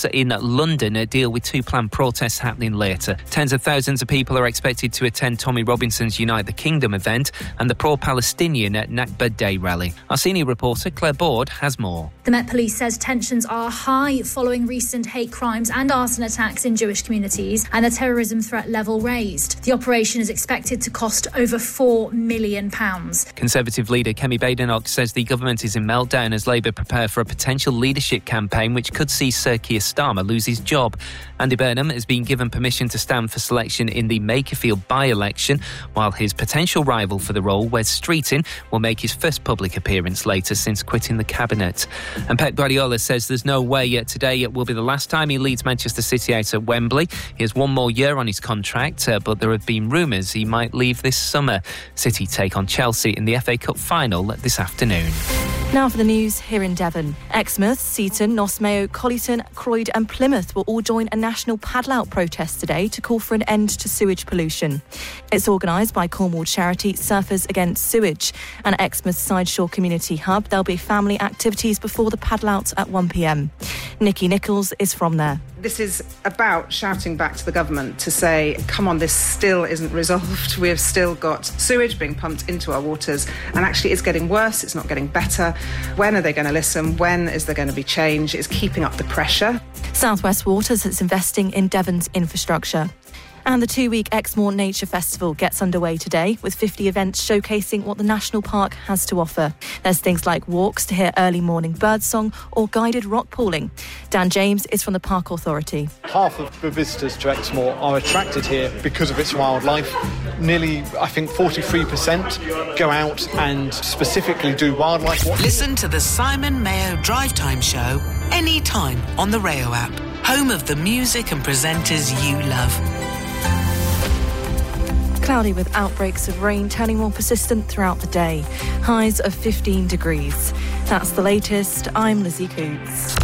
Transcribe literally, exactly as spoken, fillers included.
courts in London deal with two planned protests happening later. Tens of thousands of people are expected to attend Tommy Robinson's Unite the Kingdom event and the pro-Palestinian Nakba Day rally. Our senior reporter Claire Board has more. The Met Police says tensions are high following recent hate crimes and arson attacks in Jewish communities and the terrorism threat level raised. The operation is expected to cost over four million pounds. Conservative leader Kemi Badenoch says the government is in meltdown as Labour prepare for a potential leadership campaign which could see Sir Keir Starmer lose his job. Andy Burnham has been given permission to stand for selection in the Makerfield by-election, while his potential rival for the role, Wes Streeting, will make his first public appearance later since quitting the cabinet. And Pep Guardiola says there's no way yet today it will be the last time he leads Manchester City out at Wembley. He has one more year on his contract, uh, but there have been rumours he might leave this summer. City take on Chelsea in the F A Cup final this afternoon. Now for the news here in Devon. Exmouth, Seaton, North Collyton, Croyd and Plymouth will all join a national paddle-out protest today to call for an end to sewage pollution. It's organised by Cornwall charity Surfers Against Sewage and Exmouth Sideshore Community Hub. There'll be family activities before the paddle-out at one p m. Nikki Nichols is from there. This is about shouting back to the government to say, come on, this still isn't resolved. We have still got sewage being pumped into our waters and actually it's getting worse, it's not getting better. When are they going to listen? When is there going to be change? It's keeping up the pressure. South West Waters is investing in Devon's infrastructure. And the two-week Exmoor Nature Festival gets underway today with fifty events showcasing what the National Park has to offer. There's things like walks to hear early morning birdsong or guided rock pooling. Dan James is from the Park Authority. Half of the visitors to Exmoor are attracted here because of its wildlife. Nearly, I think, forty-three percent go out and specifically do wildlife watching. Listen to the Simon Mayo Drive Time Show anytime on the Rayo app, home of the music and presenters you love. Cloudy with outbreaks of rain turning more persistent throughout the day. Highs of fifteen degrees. That's the latest. I'm Lizzie Coots.